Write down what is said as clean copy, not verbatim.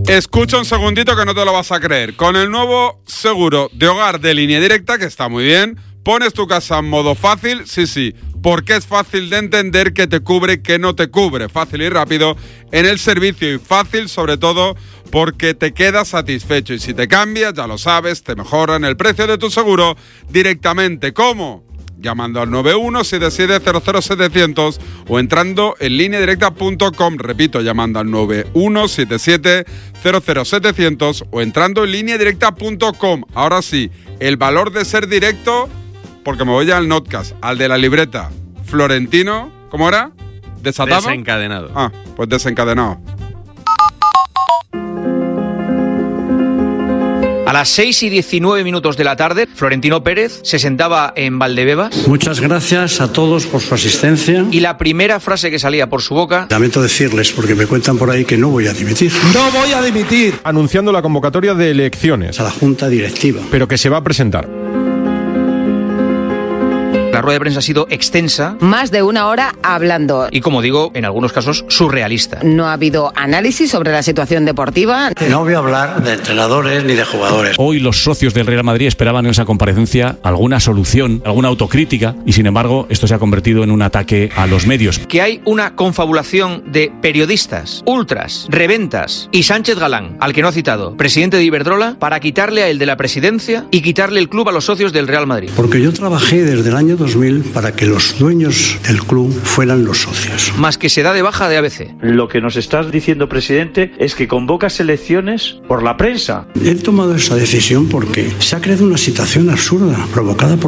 Escucha un segundito que no te lo vas a creer. Con el nuevo seguro de hogar de Línea Directa, que está muy bien, pones tu casa en modo fácil, sí, porque es fácil de entender qué te cubre, qué no te cubre. Fácil y rápido en el servicio y fácil sobre todo porque te quedas satisfecho. Y si te cambias, ya lo sabes, te mejoran el precio de tu seguro directamente. ¿Cómo? Llamando al 9177000700 o entrando en lineadirecta.com. Repito, llamando al 9177000700 o entrando en lineadirecta.com. Ahora sí, el valor de ser directo, porque me voy al notcast, al de la libreta. Florentino, ¿cómo era? ¿Desatado? Desencadenado. Ah, pues desencadenado. A las 6:19 de la tarde, Florentino Pérez se sentaba en Valdebebas. Muchas gracias a todos por su asistencia. Y la primera frase que salía por su boca... Lamento decirles, porque me cuentan por ahí que no voy a dimitir. ¡No voy a dimitir! Anunciando la convocatoria de elecciones. A la Junta Directiva. Pero que se va a presentar. La rueda de prensa ha sido extensa. Más de una hora hablando. Y como digo, en algunos casos, surrealista. No ha habido análisis sobre la situación deportiva. No voy a hablar de entrenadores ni de jugadores. Hoy los socios del Real Madrid esperaban en esa comparecencia alguna solución, alguna autocrítica, y sin embargo esto se ha convertido en un ataque a los medios. Que hay una confabulación de periodistas, ultras, reventas y Sánchez Galán, al que no ha citado, presidente de Iberdrola, para quitarle a él de la presidencia y quitarle el club a los socios del Real Madrid. Porque yo trabajé desde el año 2000 para que los dueños del club fueran los socios. Más que se da de baja de ABC. Lo que nos estás diciendo, presidente, es que convocas elecciones por la prensa. He tomado esa decisión porque se ha creado una situación absurda provocada por